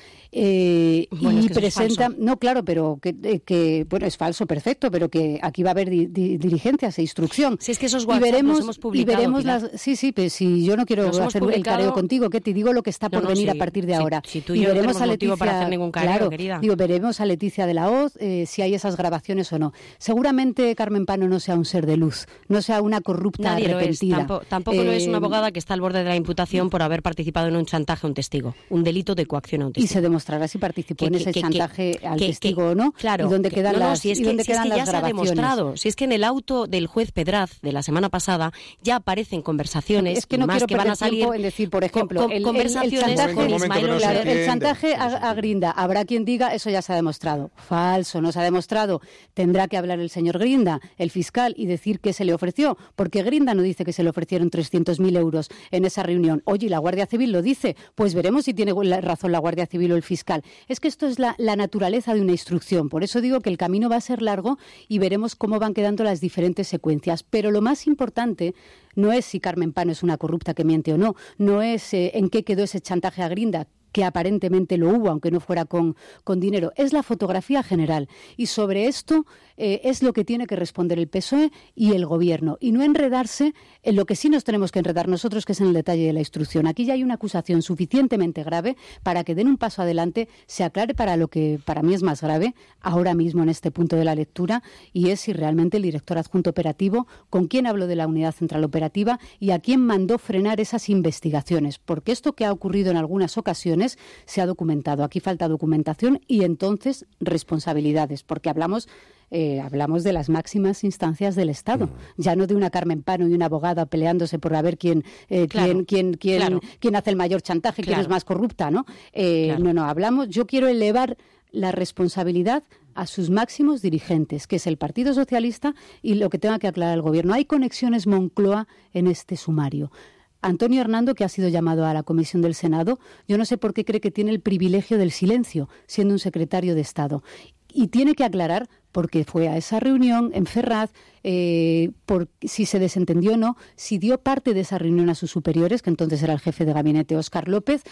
Y presenta, no, claro, pero que bueno, es falso, perfecto, pero que aquí va a haber diligencias e instrucción. Si es que esos WhatsApp los hemos publicado, y veremos pues si yo no quiero hacer el careo contigo, que te digo lo que está por venir a partir de ahora. Si tú y yo no tenemos motivo para hacer ningún careo, claro, querida. Veremos a Leticia de la Hoz si hay esas grabaciones o no. Seguramente Carmen Pano no sea un ser de luz, no sea una corrupta arrepentida. Tampoco lo es una abogada que está al borde de la imputación por haber participado en un chantaje a un testigo, un delito de coacción a un testigo. Y se demostrará si participó en ese chantaje al testigo o no, claro, y dónde quedan las grabaciones. Se ha demostrado, si es que en el auto del juez Pedraz de la semana pasada ya aparecen conversaciones, es que no quiero perder tiempo en decir, por ejemplo, el chantaje a Grinda, habrá quien diga eso ya se ha demostrado. Falso, no se ha demostrado. Tendrá que hablar el señor Grinda, el fiscal, y decir qué se le ofreció, porque Grinda no dice que se le ofrecieron 300.000 euros en esa reunión. Oye, ¿y la Guardia Civil lo dice? Pues veremos si tiene razón la Guardia Civil o el fiscal. Es que esto es la naturaleza de una instrucción. Por eso digo que el camino va a ser largo y veremos cómo van quedando las diferentes secuencias. Pero lo más importante no es si Carmen Pano es una corrupta que miente o no, no es en qué quedó ese chantaje a Grinda, que aparentemente lo hubo, aunque no fuera con dinero. Es la fotografía general. Y sobre esto es lo que tiene que responder el PSOE y el Gobierno. Y no enredarse en lo que sí nos tenemos que enredar nosotros, que es en el detalle de la instrucción. Aquí ya hay una acusación suficientemente grave para que den un paso adelante, se aclare para lo que para mí es más grave ahora mismo en este punto de la lectura, y es si realmente el director adjunto operativo, con quién habló de la Unidad Central Operativa y a quién mandó frenar esas investigaciones. Porque esto que ha ocurrido en algunas ocasiones ocasiones se ha documentado. Aquí falta documentación y entonces responsabilidades, porque hablamos de las máximas instancias del Estado, ya no de una Carmen Pano y una abogada peleándose por a ver quién hace el mayor chantaje, quién es más corrupta, ¿no? No, yo quiero elevar la responsabilidad a sus máximos dirigentes, que es el Partido Socialista, y lo que tenga que aclarar el Gobierno. Hay conexiones Moncloa en este sumario. Antonio Hernando, que ha sido llamado a la Comisión del Senado, yo no sé por qué cree que tiene el privilegio del silencio, siendo un secretario de Estado. Y tiene que aclarar por qué fue a esa reunión en Ferraz, por si se desentendió o no, si dio parte de esa reunión a sus superiores, que entonces era el jefe de gabinete Óscar López,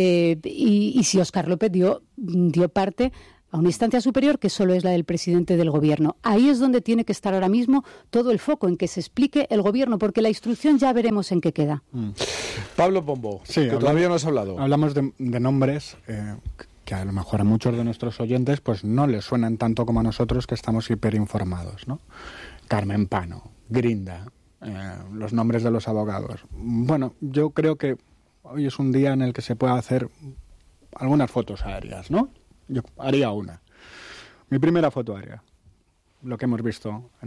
y si Óscar López dio parte a una instancia superior que solo es la del presidente del Gobierno. Ahí es donde tiene que estar ahora mismo todo el foco, en que se explique el Gobierno, porque la instrucción ya veremos en qué queda. Pablo Pombo, sí, que todavía no has hablado. Hablamos de nombres que a lo mejor a muchos de nuestros oyentes pues no les suenan tanto como a nosotros, que estamos hiperinformados, ¿no? Carmen Pano, Grinda, los nombres de los abogados. Bueno, yo creo que hoy es un día en el que se puede hacer algunas fotos aéreas, ¿no? Yo haría una. Mi primera foto aérea, lo que hemos visto en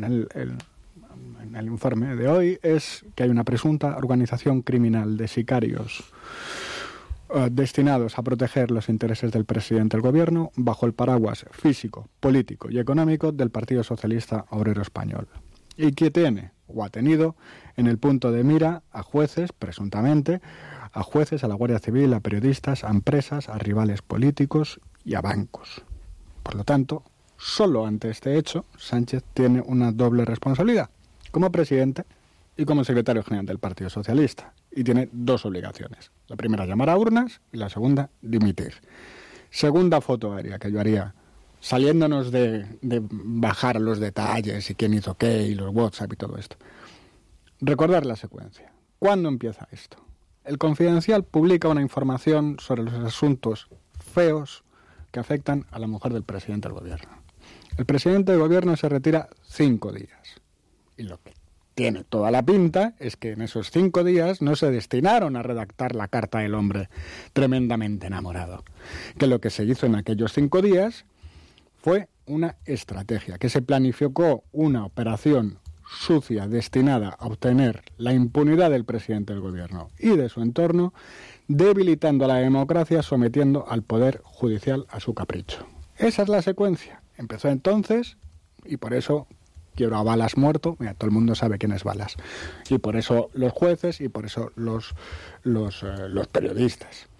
el informe de hoy, es que hay una presunta organización criminal de sicarios destinados a proteger los intereses del presidente del Gobierno bajo el paraguas físico, político y económico del Partido Socialista Obrero Español, y que tiene o ha tenido en el punto de mira a jueces, presuntamente, a jueces, a la Guardia Civil, a periodistas, a empresas, a rivales políticos y a bancos. Por lo tanto, solo ante este hecho, Sánchez tiene una doble responsabilidad, como presidente y como secretario general del Partido Socialista, y tiene dos obligaciones. La primera, llamar a urnas, y la segunda, dimitir. Segunda foto aérea que yo haría, saliéndonos de bajar los detalles y quién hizo qué y los WhatsApp y todo esto. Recordar la secuencia. ¿Cuándo empieza esto? El Confidencial publica una información sobre los asuntos feos que afectan a la mujer del presidente del Gobierno. El presidente del Gobierno se retira 5 días. Y lo que tiene toda la pinta es que en esos 5 días no se destinaron a redactar la carta del hombre tremendamente enamorado. Que lo que se hizo en aquellos 5 días fue una estrategia, que se planificó una operación sucia destinada a obtener la impunidad del presidente del Gobierno y de su entorno, debilitando a la democracia, sometiendo al Poder Judicial a su capricho. Esa es la secuencia. Empezó entonces, y por eso quiero a Balas muerto. Mira, todo el mundo sabe quién es Balas. Y por eso los jueces y por eso los periodistas.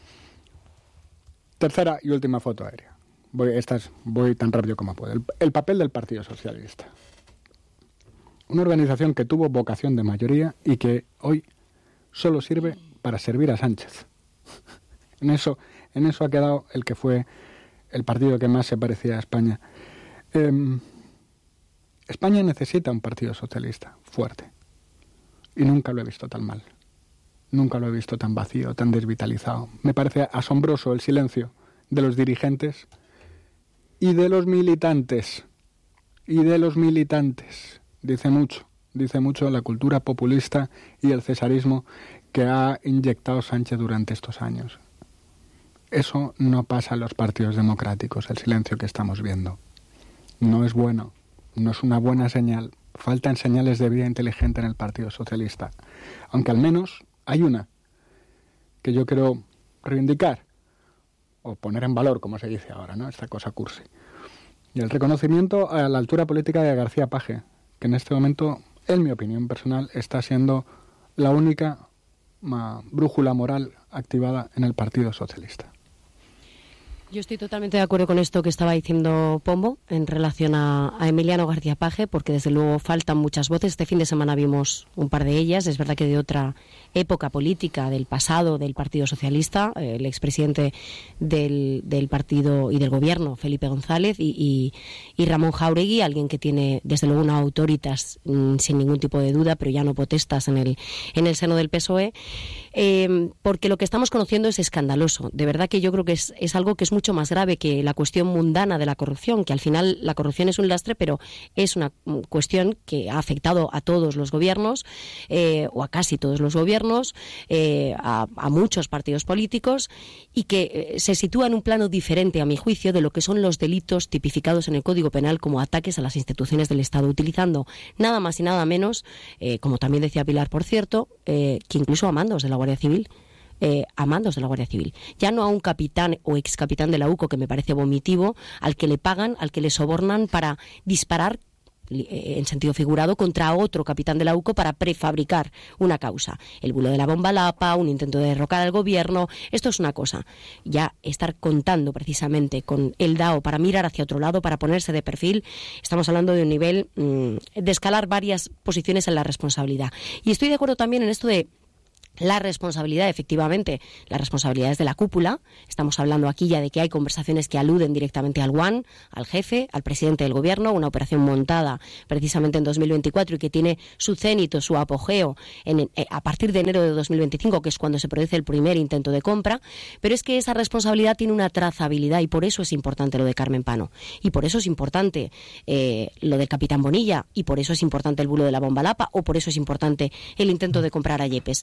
Tercera y última foto aérea. Voy tan rápido como puedo. El papel del Partido Socialista. Una organización que tuvo vocación de mayoría y que hoy solo sirve para servir a Sánchez. En eso ha quedado el que fue el partido que más se parecía a España. España necesita un Partido Socialista fuerte. Y nunca lo he visto tan mal. Nunca lo he visto tan vacío, tan desvitalizado. Me parece asombroso el silencio de los dirigentes y de los militantes. Dice mucho la cultura populista y el cesarismo que ha inyectado Sánchez durante estos años. Eso no pasa en los partidos democráticos, el silencio que estamos viendo. No es bueno, no es una buena señal. Faltan señales de vida inteligente en el Partido Socialista. Aunque al menos hay una que yo quiero reivindicar, o poner en valor, como se dice ahora, ¿no? Esta cosa cursi. Y el reconocimiento a la altura política de García Paje, que en este momento, en mi opinión personal, está siendo la única brújula moral activada en el Partido Socialista. Yo estoy totalmente de acuerdo con esto que estaba diciendo Pombo en relación a Emiliano García Paje, porque desde luego faltan muchas voces. Este fin de semana vimos un par de ellas. Es verdad que de otra época política, del pasado del Partido Socialista, el expresidente del partido y del gobierno, Felipe González, y Ramón Jáuregui, alguien que tiene desde luego una autoritas sin ningún tipo de duda, pero ya no potestas en el seno del PSOE, porque lo que estamos conociendo es escandaloso. De verdad que yo creo que es algo que es mucho mucho más grave que la cuestión mundana de la corrupción, que al final la corrupción es un lastre, pero es una cuestión que ha afectado a todos los gobiernos, o a casi todos los gobiernos, a muchos partidos políticos, y que se sitúa en un plano diferente, a mi juicio, de lo que son los delitos tipificados en el Código Penal como ataques a las instituciones del Estado, utilizando nada más y nada menos, como también decía Pilar, por cierto, que incluso a mandos de la Guardia Civil. Ya no a un capitán o excapitán de la UCO, que me parece vomitivo, al que le pagan, al que le sobornan para disparar en sentido figurado contra otro capitán de la UCO para prefabricar una causa. El bulo de la bomba Lapa, un intento de derrocar al gobierno. Esto es una cosa. Ya estar contando precisamente con el DAO para mirar hacia otro lado, para ponerse de perfil, estamos hablando de un nivel de escalar varias posiciones en la responsabilidad. Y estoy de acuerdo también en esto de la responsabilidad, efectivamente, la responsabilidad es de la cúpula. Estamos hablando aquí ya de que hay conversaciones que aluden directamente al One, al jefe, al presidente del gobierno, una operación montada precisamente en 2024 y que tiene su cénito, su apogeo a partir de enero de 2025, que es cuando se produce el primer intento de compra. Pero es que esa responsabilidad tiene una trazabilidad y por eso es importante lo de Carmen Pano. Y por eso es importante lo del capitán Bonilla, y por eso es importante el bulo de la bomba Lapa, o por eso es importante el intento de comprar a Yepes.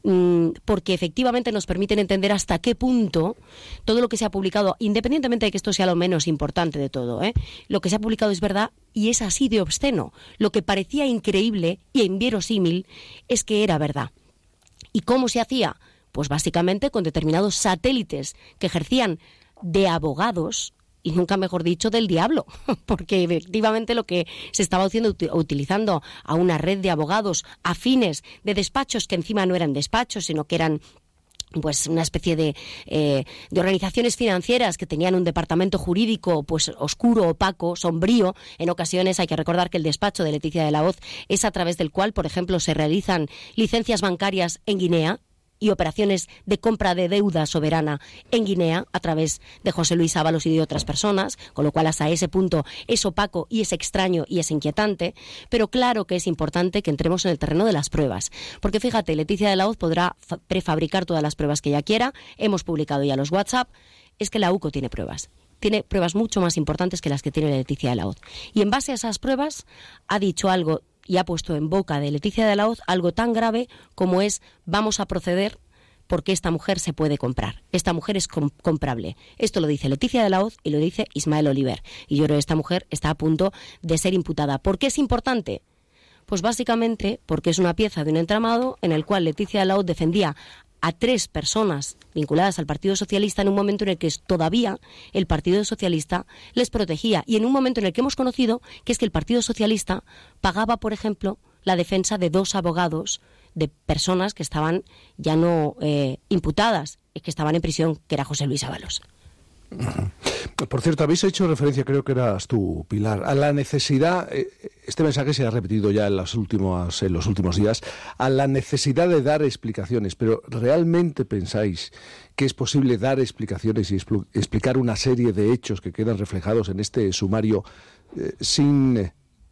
Porque efectivamente nos permiten entender hasta qué punto todo lo que se ha publicado, independientemente de que esto sea lo menos importante de todo, lo que se ha publicado es verdad y es así de obsceno. Lo que parecía increíble y inverosímil es que era verdad. ¿Y cómo se hacía? Pues básicamente con determinados satélites que ejercían de abogados, y nunca mejor dicho, del diablo, porque efectivamente lo que se estaba haciendo, utilizando a una red de abogados afines de despachos que encima no eran despachos, sino que eran pues una especie de organizaciones financieras que tenían un departamento jurídico pues oscuro, opaco, sombrío. En ocasiones hay que recordar que el despacho de Leticia de la Hoz es a través del cual, por ejemplo, se realizan licencias bancarias en Guinea y operaciones de compra de deuda soberana en Guinea a través de José Luis Ábalos y de otras personas, con lo cual hasta ese punto es opaco y es extraño y es inquietante, pero claro que es importante que entremos en el terreno de las pruebas, porque fíjate, Leticia de la Hoz podrá prefabricar todas las pruebas que ella quiera, hemos publicado ya los WhatsApp, es que la UCO tiene pruebas mucho más importantes que las que tiene Leticia de la Hoz, y en base a esas pruebas ha dicho algo y ha puesto en boca de Leticia de la Hoz algo tan grave como es: vamos a proceder porque esta mujer se puede comprar, esta mujer es comprable. Esto lo dice Leticia de la Hoz y lo dice Ismael Oliver, y yo creo que esta mujer está a punto de ser imputada. ¿Por qué es importante? Pues básicamente porque es una pieza de un entramado en el cual Leticia de la Hoz defendía a 3 personas vinculadas al Partido Socialista en un momento en el que todavía el Partido Socialista les protegía, y en un momento en el que hemos conocido que es que el Partido Socialista pagaba, por ejemplo, la defensa de 2 abogados de personas que estaban ya no imputadas, que estaban en prisión, que era José Luis Ábalos. Por cierto, habéis hecho referencia, creo que eras tú, Pilar, a la necesidad, este mensaje se ha repetido ya en los últimos días, a la necesidad de dar explicaciones, pero ¿realmente pensáis que es posible dar explicaciones y explicar una serie de hechos que quedan reflejados en este sumario sin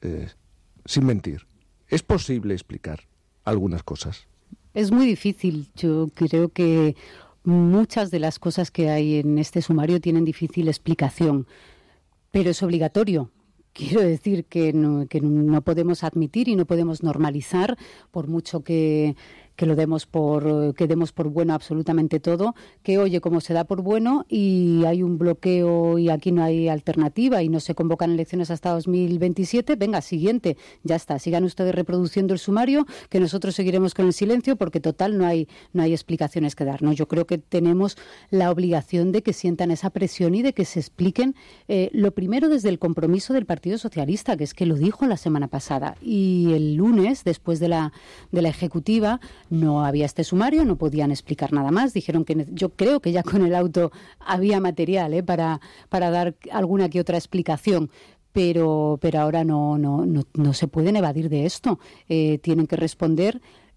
mentir? ¿Es posible explicar algunas cosas? Es muy difícil. Yo creo que muchas de las cosas que hay en este sumario tienen difícil explicación, pero es obligatorio. Quiero decir que no podemos admitir y no podemos normalizar, por mucho que lo demos por bueno absolutamente todo, que oye, como se da por bueno y hay un bloqueo y aquí no hay alternativa y no se convocan elecciones hasta 2027, venga, siguiente, ya está, sigan ustedes reproduciendo el sumario, que nosotros seguiremos con el silencio porque total no hay explicaciones que dar, ¿no? Yo creo que tenemos la obligación de que sientan esa presión y de que se expliquen, lo primero desde el compromiso del Partido Socialista, que es que lo dijo la semana pasada, y el lunes, después de la ejecutiva, no había este sumario, no podían explicar nada más. Dijeron que yo creo que ya con el auto había material para dar alguna que otra explicación. Pero ahora no se pueden evadir de esto. Tienen que responder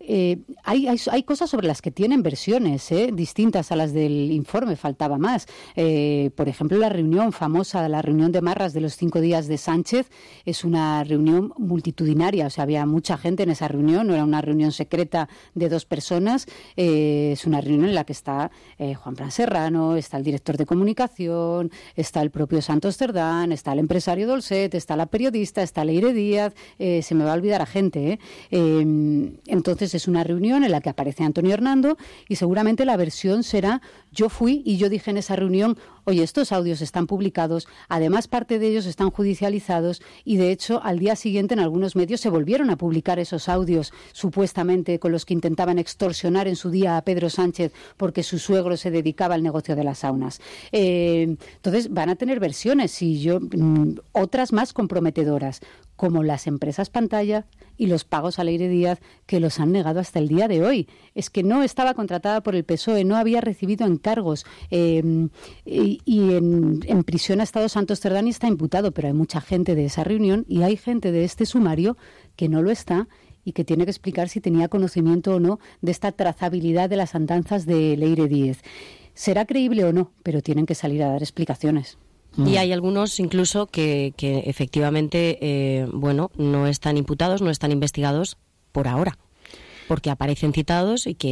hay cosas sobre las que tienen versiones distintas a las del informe, faltaba más. Por ejemplo, la reunión famosa, la reunión de Marras de los 5 días de Sánchez, es una reunión multitudinaria, o sea, había mucha gente en esa reunión, no era una reunión secreta de 2 personas, es una reunión en la que está Juan Fran Serrano, está el director de comunicación, está el propio Santos Cerdán, está el empresario Dolcet, está la periodista, está Leire Díaz, se me va a olvidar a gente. Entonces es una reunión en la que aparece Antonio Hernando y seguramente la versión será: yo fui y yo dije en esa reunión, oye, estos audios están publicados, además parte de ellos están judicializados y de hecho al día siguiente en algunos medios se volvieron a publicar esos audios supuestamente con los que intentaban extorsionar en su día a Pedro Sánchez porque su suegro se dedicaba al negocio de las saunas. Entonces van a tener versiones y otras más comprometedoras, como las empresas pantalla y los pagos a Leire Díaz, que los han negado hasta el día de hoy. Es que no estaba contratada por el PSOE, no había recibido encargos y en prisión ha estado Santos Cerdán y está imputado, pero hay mucha gente de esa reunión y hay gente de este sumario que no lo está y que tiene que explicar si tenía conocimiento o no de esta trazabilidad de las andanzas de Leire Díaz. Será creíble o no, pero tienen que salir a dar explicaciones. Y hay algunos incluso que efectivamente, no están imputados, no están investigados por ahora, porque aparecen citados y que